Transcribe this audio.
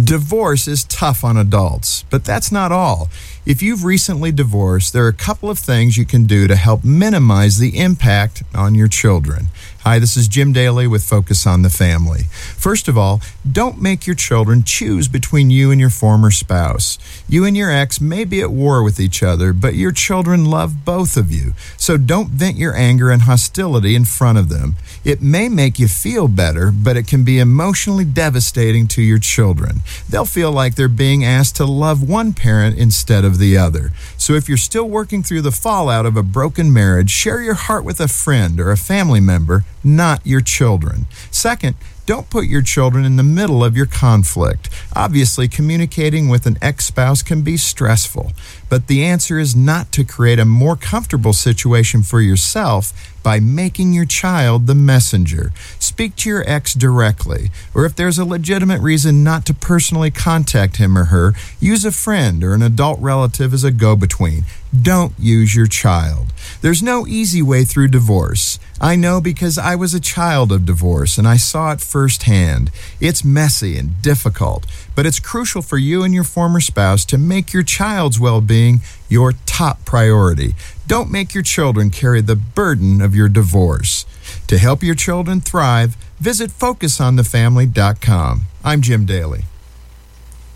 Divorce is tough on adults, but that's not all. If you've recently divorced, there are a couple of things you can do to help minimize the impact on your children. Hi, this is Jim Daly with Focus on the Family. First of all, don't make your children choose between you and your former spouse. You and your ex may be at war with each other, but your children love both of you. So don't vent your anger and hostility in front of them. It may make you feel better, but it can be emotionally devastating to your children. They'll feel like they're being asked to love one parent instead of the other. So if you're still working through the fallout of a broken marriage, share your heart with a friend or a family member, not your children. Second, don't put your children in the middle of your conflict. Obviously, communicating with an ex-spouse can be stressful, but the answer is not to create a more comfortable situation for yourself by making your child the messenger. Speak to your ex directly, or if there's a legitimate reason not to personally contact him or her, use a friend or an adult relative as a go-between. Don't use your child. There's no easy way through divorce. I know because I was a child of divorce and I saw it firsthand. It's messy and difficult, but it's crucial for you and your former spouse to make your child's well-being your top priority. Don't make your children carry the burden of your divorce. To help your children thrive, visit FocusOnTheFamily.com. I'm Jim Daly.